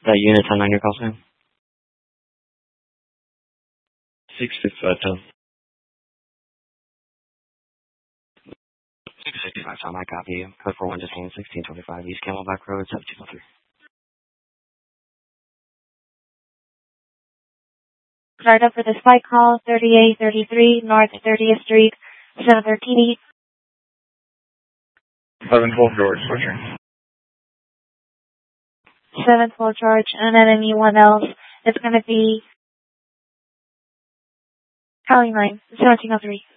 That unit 10 on your call sign? 655 655 Tom, I copy you. Code 41 just 1625 East Camelback Road, 7203. Start up for the spike call, 3833 North 30th Street, 713 East. 712 George, switching. 712 George, and then anyone else. It's going to be Cali 9, 1703.